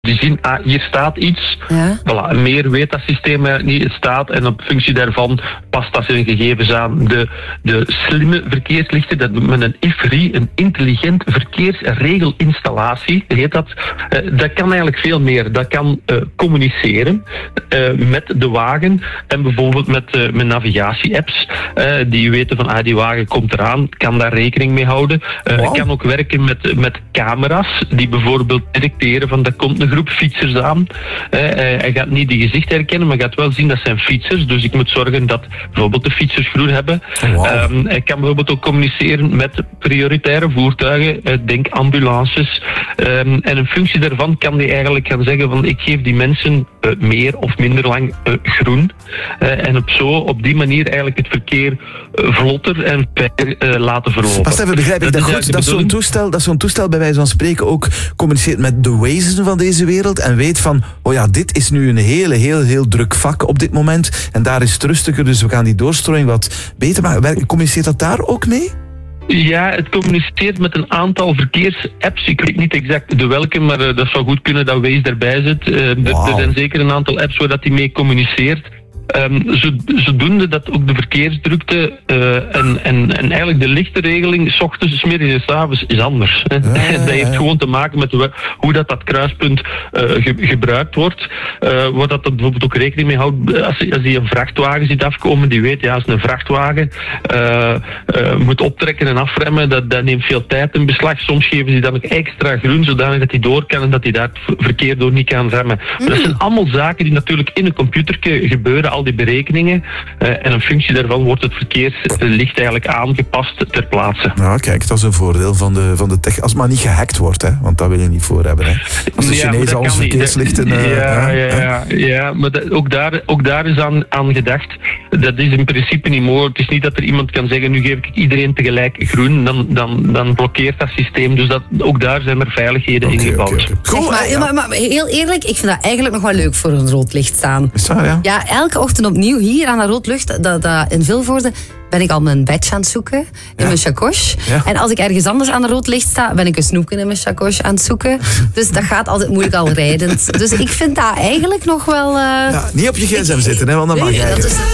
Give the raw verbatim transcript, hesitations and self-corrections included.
Die zien, ah, hier staat iets. Ja. Voilà, meer weet dat systeem niet. Het staat en op functie daarvan past dat zijn gegevens aan. De, de slimme verkeerslichten, dat noemt men een I F R I, een intelligent verkeersregelinstallatie, heet dat. Uh, dat kan eigenlijk veel meer. Dat kan uh, communiceren uh, met de wagen en bijvoorbeeld met, uh, met navigatie-apps. Uh, die weten van, ah, die wagen komt eraan, kan daar rekening mee houden. Uh, wow. Kan ook werken met, met camera's, die bijvoorbeeld detecteren van, dat komt een groep fietsers aan. Uh, hij gaat niet die gezicht herkennen, maar gaat wel zien dat zijn fietsers. Dus ik moet zorgen dat bijvoorbeeld de fietsers groen hebben. Wow. Um, hij kan bijvoorbeeld ook communiceren met prioritaire voertuigen. Uh, denk ambulances. Um, en in functie daarvan kan hij eigenlijk gaan zeggen van, ik geef die mensen uh, meer of minder lang uh, groen. Uh, en op zo, op die manier eigenlijk het verkeer uh, vlotter en verder uh, laten verlopen. Pas even, begrijp ik dat, dat goed? Dat zo'n toestel, dat zo'n toestel bij wijze van spreken ook communiceert met de Waze van deze wereld en weet van, oh ja, dit is nu een hele, heel, heel druk vak op dit moment en daar is het rustiger, dus we gaan die doorstrooiing wat beter maken. Communiceert dat daar ook mee? Ja, het communiceert met een aantal verkeersapps. Ik weet niet exact de welke, maar uh, dat zou goed kunnen dat Waze erbij zit. Uh, wow. Er zijn zeker een aantal apps waar dat die mee communiceert. Um, zodoende dat ook de verkeersdrukte uh, en, en, en eigenlijk de lichtenregeling 's ochtends, 's middags en 's avonds is anders. Hè. Ja, ja, ja. Dat heeft gewoon te maken met we, hoe dat, dat kruispunt uh, ge, gebruikt wordt. Uh, waar dat, dat bijvoorbeeld ook rekening mee houdt. Als, als die een vrachtwagen ziet afkomen, die weet, ja, als een vrachtwagen uh, uh, moet optrekken en afremmen, dat, dat neemt veel tijd in beslag. Soms geven ze dan ook extra groen, zodanig dat hij door kan en dat hij daar het verkeer door niet kan remmen. Mm. Dat zijn allemaal zaken die natuurlijk in een computertje gebeuren, al die berekeningen. Uh, en een functie daarvan wordt het verkeerslicht eigenlijk aangepast ter plaatse. Nou, kijk, dat is een voordeel van de, van de tech. Als het maar niet gehackt wordt, hè, want dat wil je niet voor hebben. Hè. Als de ja, Chinezen al onze verkeerslichten... Uh, ja, uh, ja, ja, ja, ja, maar dat, ook, daar, ook daar is aan, aan gedacht. Dat is in principe niet mogelijk. Het is niet dat er iemand kan zeggen, nu geef ik iedereen tegelijk groen, dan, dan, dan blokkeert dat systeem. Dus dat, ook daar zijn er veiligheden okay, ingebouwd. Okay, okay. Zeg maar, ja. maar, maar heel eerlijk, ik vind dat eigenlijk nog wel leuk voor een rood licht staan. Is dat, ja? Ja, elke ochtend opnieuw hier aan de rood lucht, dat, dat in Vilvoorde, ben ik al mijn badge aan het zoeken in ja. mijn chacoche. Ja. En als ik ergens anders aan de rood licht sta, ben ik een snoepje in mijn chacoche aan het zoeken. Dus dat gaat altijd moeilijk al rijdend. Dus ik vind dat eigenlijk nog wel... Uh... Ja, niet op je gsm zitten, hè, want dan mag jij.